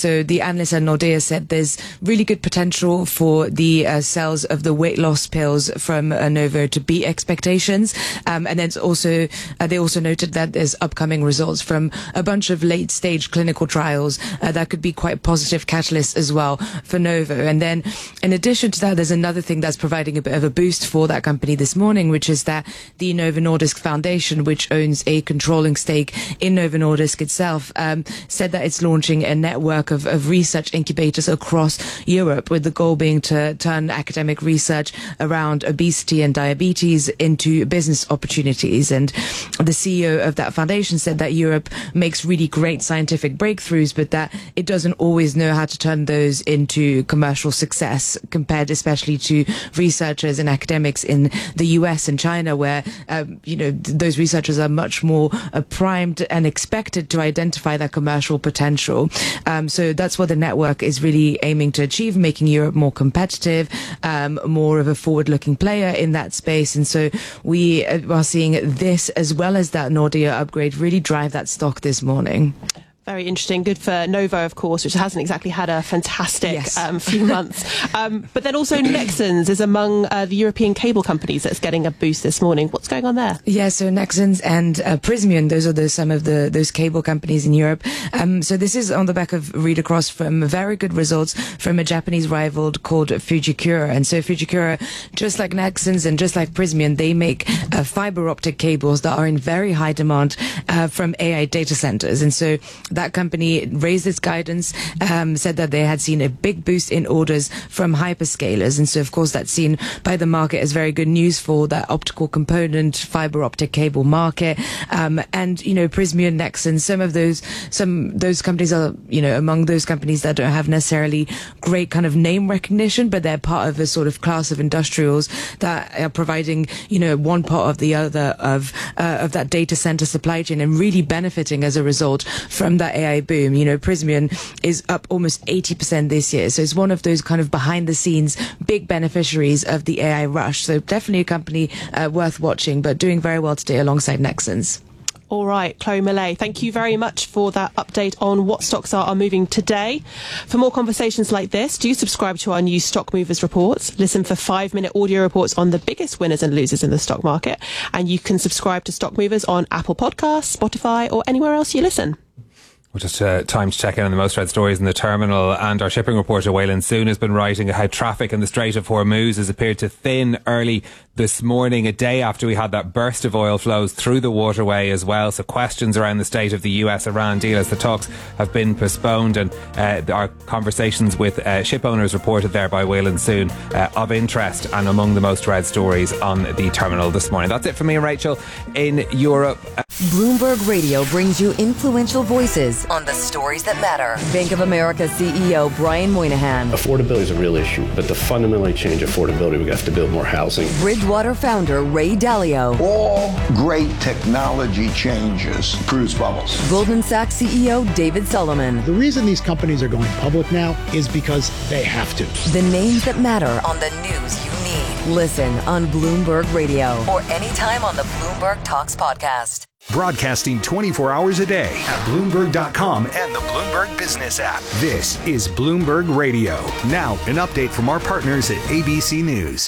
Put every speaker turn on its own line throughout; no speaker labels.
So the analyst at Nordea said there's really good potential for the sales of the weight loss pills from Novo to beat expectations. And then also, they also noted that there's upcoming results from a bunch of late stage clinical trials that could be quite positive catalysts as well for Novo. And then in addition to that, there's another thing that's providing a bit of a boost for that company this morning, which is that the Novo Nordisk Foundation, which owns a controlling stake in Novo Nordisk itself, said that it's launching a network of research incubators across Europe, with the goal being to turn academic research around obesity and diabetes into business opportunities. And the CEO of that foundation said that Europe makes really great scientific breakthroughs, but that it doesn't always know how to turn those into commercial success, compared especially to researchers and academics in the US and China, where those researchers are much more primed and expected to identify that commercial potential. So that's what the network is really aiming to achieve, making Europe more competitive, more of a forward-looking player in that space. And so we are seeing this, as well as that Nordea upgrade, really drive that stock this morning.
Very interesting. Good for Novo, of course, which hasn't exactly had a fantastic few months. But then also Nexans is among the European cable companies that's getting a boost this morning. What's going on there?
Yeah, so Nexans and Prysmian, those are some of those cable companies in Europe. So this is on the back of read across from very good results from a Japanese rival called Fujikura. And so Fujikura, just like Nexans and just like Prysmian, they make fiber optic cables that are in very high demand from AI data centers. And so that company raised its guidance, said that they had seen a big boost in orders from hyperscalers. And so, of course, that's seen by the market as very good news for that optical component, fiber optic cable market. And, Prysmian, Nexans, some of those companies are, among those companies that don't have necessarily great kind of name recognition, but they're part of a sort of class of industrials that are providing, one part of the other of that data center supply chain, and really benefiting as a result from that AI boom. Prysmian is up almost 80% this year. So it's one of those kind of behind the scenes big beneficiaries of the AI rush. So definitely a company worth watching, but doing very well today alongside Nexans.
All right, Chloe Millet, thank you very much for that update on what stocks are moving today. For more conversations like this, do subscribe to our new Stock Movers reports. Listen for 5-minute audio reports on the biggest winners and losers in the stock market. And you can subscribe to Stock Movers on Apple Podcasts, Spotify, or anywhere else you listen.
Well, just time to check in on the most read stories in the terminal. And our shipping reporter, Waylon Soon, has been writing how traffic in the Strait of Hormuz has appeared to thin early this morning, a day after we had that burst of oil flows through the waterway as well. So questions around the state of the US-Iran deal as the talks have been postponed. And our conversations with ship owners reported there by Waylon Soon of interest and among the most read stories on the terminal this morning. That's it for me and Rachel in Europe.
Bloomberg Radio brings you influential voices on the stories that matter. Bank of America CEO Brian Moynihan.
Affordability is a real issue, but to fundamentally change affordability, we have to build more housing.
Bridgewater founder Ray Dalio.
All great technology changes produce bubbles.
Goldman Sachs CEO David Solomon.
The reason these companies are going public now is because they have to.
The names that matter on the news you need. Listen on Bloomberg Radio or anytime on the Bloomberg Talks podcast.
Broadcasting 24 hours a day at Bloomberg.com and the Bloomberg Business app. This is Bloomberg Radio. Now, an update from our partners at ABC News.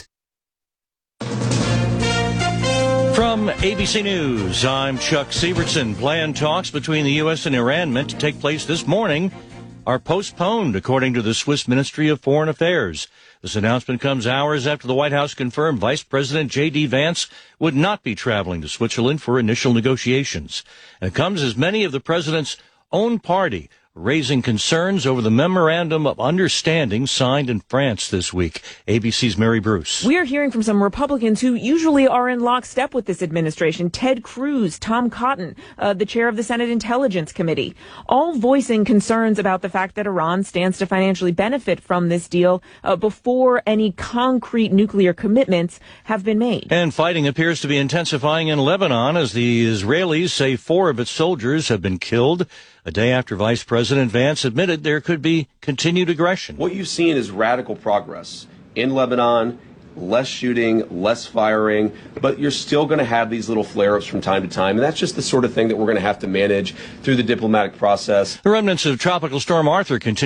From ABC News, I'm Chuck Sievertson. Planned talks between the U.S. and Iran meant to take place this morning are postponed, according to the Swiss Ministry of Foreign Affairs. This announcement comes hours after the White House confirmed Vice President J.D. Vance would not be traveling to Switzerland for initial negotiations. And it comes as many of the president's own party raising concerns over the Memorandum of Understanding signed in France this week. ABC's Mary Bruce.
We are hearing from some Republicans who usually are in lockstep with this administration. Ted Cruz, Tom Cotton, the chair of the Senate Intelligence Committee, all voicing concerns about the fact that Iran stands to financially benefit from this deal before any concrete nuclear commitments have been made.
And fighting appears to be intensifying in Lebanon as the Israelis say 4 of its soldiers have been killed, a day after Vice President Vance admitted there could be continued aggression.
What you've seen is radical progress in Lebanon, less shooting, less firing, but you're still going to have these little flare-ups from time to time, and that's just the sort of thing that we're going to have to manage through the diplomatic process.
The remnants of Tropical Storm Arthur continue